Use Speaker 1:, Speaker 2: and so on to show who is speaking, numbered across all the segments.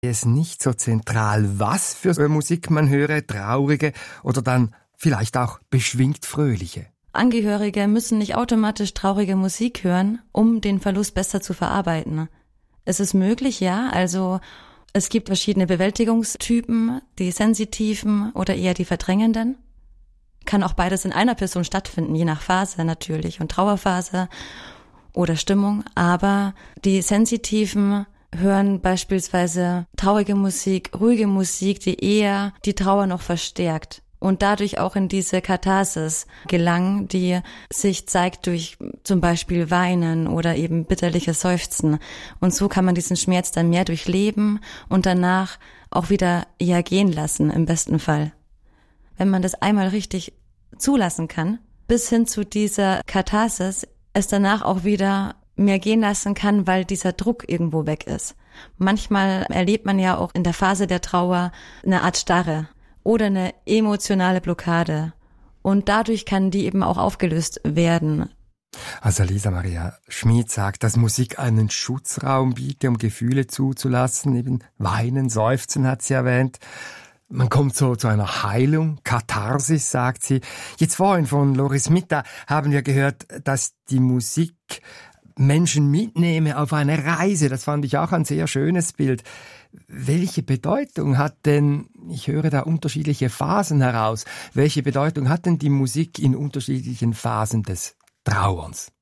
Speaker 1: es nicht so zentral, was für Musik man höre, traurige oder dann vielleicht auch beschwingt fröhliche.
Speaker 2: Angehörige müssen nicht automatisch traurige Musik hören, um den Verlust besser zu verarbeiten. Es ist möglich, ja, also es gibt verschiedene Bewältigungstypen, die sensitiven oder eher die verdrängenden. Kann auch beides in einer Person stattfinden, je nach Phase natürlich und Trauerphase oder Stimmung. Aber die Sensitiven hören beispielsweise traurige Musik, ruhige Musik, die eher die Trauer noch verstärkt und dadurch auch in diese Katharsis gelangen, die sich zeigt durch zum Beispiel Weinen oder eben bitterliches Seufzen. Und so kann man diesen Schmerz dann mehr durchleben und danach auch wieder eher gehen lassen, im besten Fall. Wenn man das einmal richtig zulassen kann, bis hin zu dieser Katharsis, es danach auch wieder mehr gehen lassen kann, weil dieser Druck irgendwo weg ist. Manchmal erlebt man ja auch in der Phase der Trauer eine Art Starre oder eine emotionale Blockade. Und dadurch kann die eben auch aufgelöst werden.
Speaker 1: Also Lisa Maria Schmid sagt, dass Musik einen Schutzraum bietet, um Gefühle zuzulassen. Eben Weinen, Seufzen hat sie erwähnt. Man kommt so zu einer Heilung, Katharsis, sagt sie. Jetzt vorhin von Loris Mitta haben wir gehört, dass die Musik Menschen mitnehme auf eine Reise. Das fand ich auch ein sehr schönes Bild. Welche Bedeutung hat denn, ich höre da unterschiedliche Phasen heraus, welche Bedeutung hat denn die Musik in unterschiedlichen Phasen des Trauerns?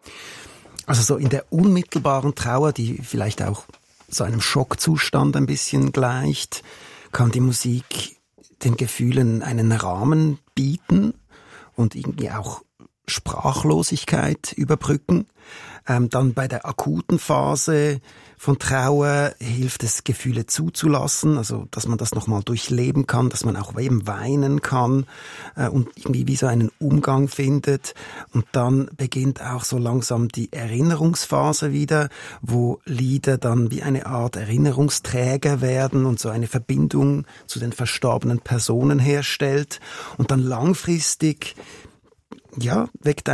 Speaker 3: Also so in der unmittelbaren Trauer, die vielleicht auch so einem Schockzustand ein bisschen gleicht, kann die Musik den Gefühlen einen Rahmen bieten und irgendwie auch Sprachlosigkeit überbrücken. Dann bei der akuten Phase von Trauer hilft es, Gefühle zuzulassen, also dass man das nochmal durchleben kann, dass man auch eben weinen kann und irgendwie wie so einen Umgang findet. Und dann beginnt auch so langsam die Erinnerungsphase wieder, wo Lieder dann wie eine Art Erinnerungsträger werden und so eine Verbindung zu den verstorbenen Personen herstellt. Und dann langfristig weckt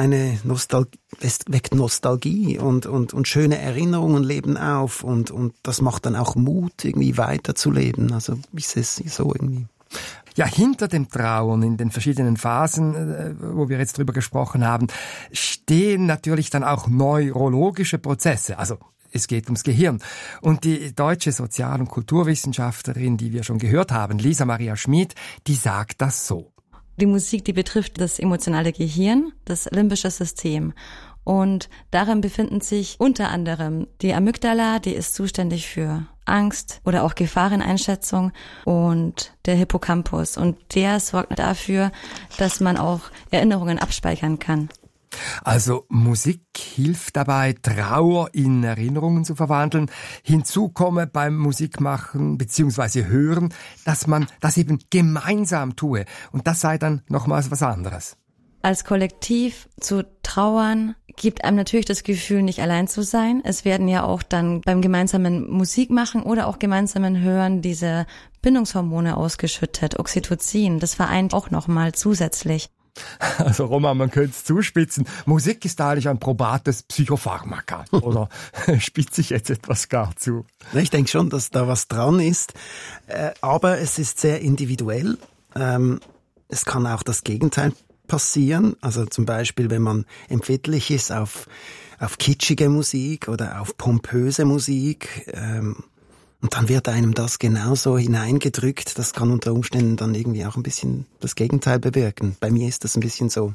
Speaker 3: Nostalgie und schöne Erinnerungen leben auf und das macht dann auch Mut, irgendwie weiterzuleben. Also ist es so irgendwie.
Speaker 1: Ja, hinter dem Trauern in den verschiedenen Phasen, wo wir jetzt drüber gesprochen haben, stehen natürlich dann auch neurologische Prozesse. Also es geht ums Gehirn. Und die deutsche Sozial- und Kulturwissenschaftlerin, die wir schon gehört haben, Lisa Maria Schmid, die sagt das so.
Speaker 2: Die Musik, die betrifft das emotionale Gehirn, das limbische System. Und darin befinden sich unter anderem die Amygdala, die ist zuständig für Angst oder auch Gefahreneinschätzung, und der Hippocampus. Und der sorgt dafür, dass man auch Erinnerungen abspeichern kann.
Speaker 1: Also Musik hilft dabei, Trauer in Erinnerungen zu verwandeln. Hinzu komme beim Musikmachen bzw. Hören, dass man das eben gemeinsam tue. Und das sei dann nochmals was anderes.
Speaker 2: Als Kollektiv zu trauern gibt einem natürlich das Gefühl, nicht allein zu sein. Es werden ja auch dann beim gemeinsamen Musikmachen oder auch gemeinsamen Hören diese Bindungshormone ausgeschüttet, Oxytocin. Das vereint auch nochmal zusätzlich.
Speaker 1: Also Roman, man könnte es zuspitzen. Musik ist eigentlich ein probates Psychopharmaka. Oder spitze ich jetzt etwas gar zu?
Speaker 3: Ich denke schon, dass da was dran ist. Aber es ist sehr individuell. Es kann auch das Gegenteil passieren. Also zum Beispiel, wenn man empfindlich ist auf kitschige Musik oder auf pompöse Musik, und dann wird einem das genauso hineingedrückt. Das kann unter Umständen dann irgendwie auch ein bisschen das Gegenteil bewirken. Bei mir ist das ein bisschen so.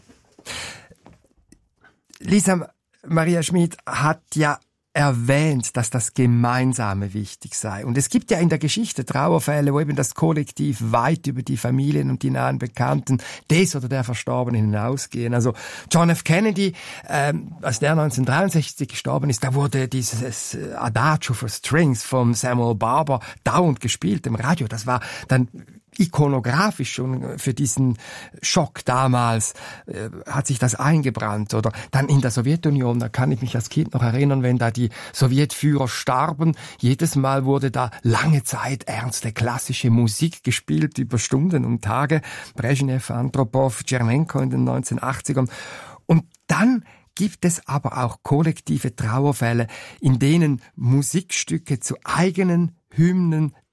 Speaker 1: Lisa Maria Schmid hat ja erwähnt, dass das Gemeinsame wichtig sei. Und es gibt ja in der Geschichte Trauerfälle, wo eben das Kollektiv weit über die Familien und die nahen Bekannten des oder der Verstorbenen hinausgehen. Also John F. Kennedy, als der 1963 gestorben ist, da wurde dieses Adagio for Strings von Samuel Barber dauernd gespielt im Radio. Das war dann ikonografisch schon für diesen Schock damals, hat sich das eingebrannt. Oder dann in der Sowjetunion, da kann ich mich als Kind noch erinnern, wenn da die Sowjetführer starben, jedes Mal wurde da lange Zeit ernste klassische Musik gespielt, über Stunden und Tage. Brezhnev, Andropov, Tschernenko in den 1980ern. Und dann gibt es aber auch kollektive Trauerfälle, in denen Musikstücke zu eigenen Hymnen